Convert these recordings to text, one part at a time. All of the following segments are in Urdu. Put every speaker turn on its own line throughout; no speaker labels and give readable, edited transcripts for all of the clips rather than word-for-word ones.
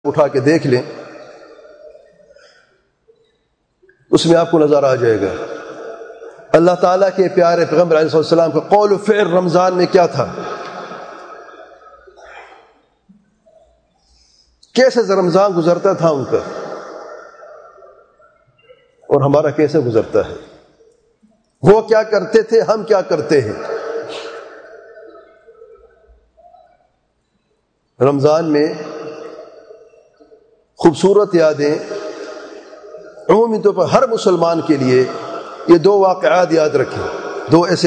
اٹھا کے دیکھ لیں، اس میں آپ کو نظر آ جائے گا اللہ تعالیٰ کے پیارے پیغمبر علیہ السلام کا قول و فعل رمضان میں کیا تھا، کیسے رمضان گزرتا تھا ان کا اور ہمارا کیسے گزرتا ہے، وہ کیا کرتے تھے، ہم کیا کرتے ہیں۔ رمضان میں خوبصورت یادیں، عمومی طور پر ہر مسلمان کے لیے یہ دو واقعات یاد رکھیں، دو ایسے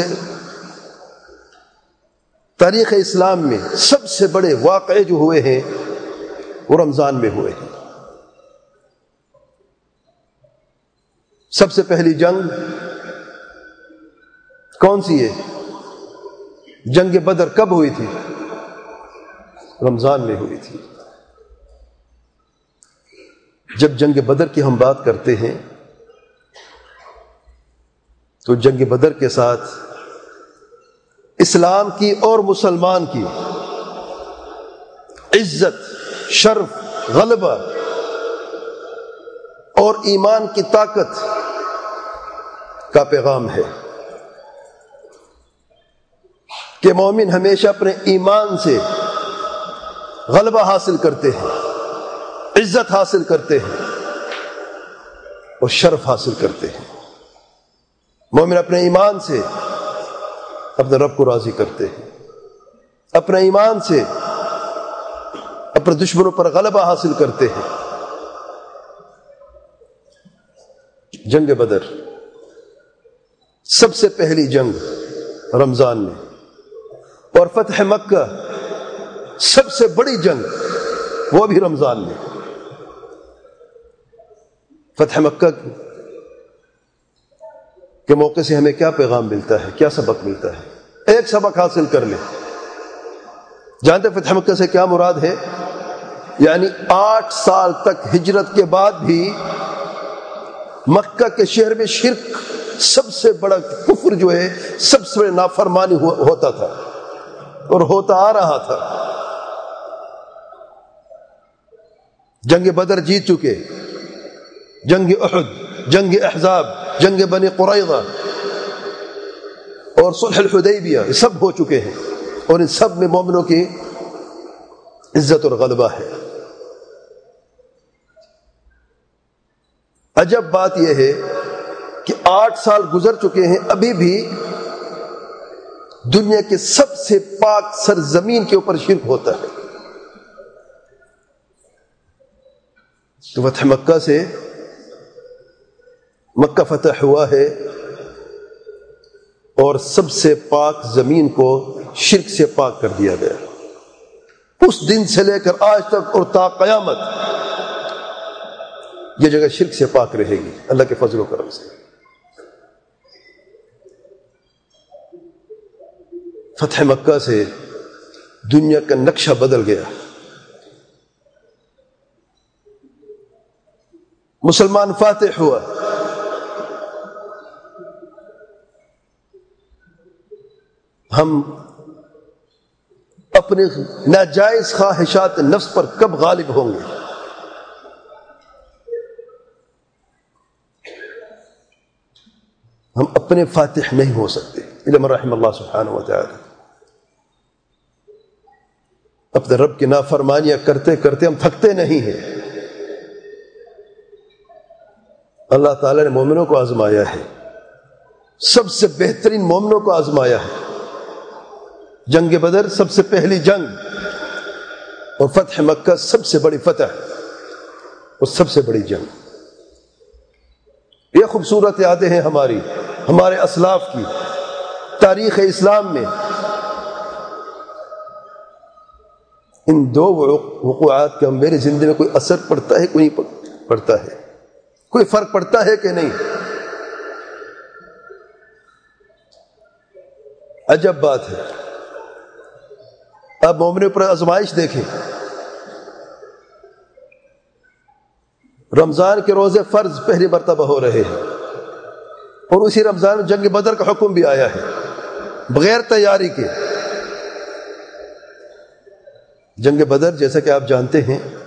تاریخ اسلام میں سب سے بڑے واقعے جو ہوئے ہیں وہ رمضان میں ہوئے ہیں۔ سب سے پہلی جنگ کون سی ہے؟ جنگ بدر کب ہوئی تھی؟ رمضان میں ہوئی تھی۔ جب جنگ بدر کی ہم بات کرتے ہیں تو جنگ بدر کے ساتھ اسلام کی اور مسلمان کی عزت، شرف، غلبہ اور ایمان کی طاقت کا پیغام ہے کہ مومن ہمیشہ اپنے ایمان سے غلبہ حاصل کرتے ہیں، عزت حاصل کرتے ہیں اور شرف حاصل کرتے ہیں۔ مومن اپنے ایمان سے اپنے رب کو راضی کرتے ہیں، اپنے ایمان سے اپنے دشمنوں پر غلبہ حاصل کرتے ہیں۔ جنگ بدر سب سے پہلی جنگ رمضان میں، اور فتح مکہ سب سے بڑی جنگ وہ بھی رمضان میں۔ فتح مکہ کے موقع سے ہمیں کیا پیغام ملتا ہے، کیا سبق ملتا ہے؟ ایک سبق حاصل کر لیں۔ جانتے فتح مکہ سے کیا مراد ہے؟ یعنی 8 سال تک ہجرت کے بعد بھی مکہ کے شہر میں شرک، سب سے بڑا کفر جو ہے، سب سے بڑی نافرمانی ہوتا تھا اور ہوتا آ رہا تھا۔ جنگ بدر جیت چکے، جنگ احد، جنگ احزاب، جنگ بنی قریظہ اور صلح الحدیبیہ، یہ سب ہو چکے ہیں اور ان سب میں مومنوں کی عزت اور غلبہ ہے۔ عجب بات یہ ہے کہ 8 سال گزر چکے ہیں، ابھی بھی دنیا کے سب سے پاک سرزمین کے اوپر شرک ہوتا ہے۔ تو فتح مکہ سے مکہ فتح ہوا ہے اور سب سے پاک زمین کو شرک سے پاک کر دیا گیا۔ اس دن سے لے کر آج تک اور تا قیامت یہ جگہ شرک سے پاک رہے گی اللہ کے فضل و کرم سے۔ فتح مکہ سے دنیا کا نقشہ بدل گیا، مسلمان فاتح ہوا۔ ہم اپنے ناجائز خواہشات نفس پر کب غالب ہوں گے؟ ہم اپنے فاتح نہیں ہو سکتے الا من رحم اللہ سبحانہ و تعالی۔ اپنے رب کی نافرمانیاں کرتے کرتے ہم تھکتے نہیں ہیں۔ اللہ تعالیٰ نے مومنوں کو آزمایا ہے، سب سے بہترین مومنوں کو آزمایا ہے۔ جنگ بدر سب سے پہلی جنگ اور فتح مکہ سب سے بڑی فتح اور سب سے بڑی جنگ۔ یہ خوبصورت یادیں ہیں ہمارے اسلاف کی تاریخ اسلام میں۔ ان دو وقوعات کا میری زندگی میں کوئی اثر پڑتا ہے، کوئی نہیں پڑتا ہے، کوئی فرق پڑتا ہے کہ نہیں؟ عجب بات ہے۔ اب مومنوں پر آزمائش دیکھیں۔ رمضان کے روزے فرض پہلی مرتبہ ہو رہے ہیں اور اسی رمضان میں جنگ بدر کا حکم بھی آیا ہے بغیر تیاری کے۔ جنگ بدر جیسا کہ آپ جانتے ہیں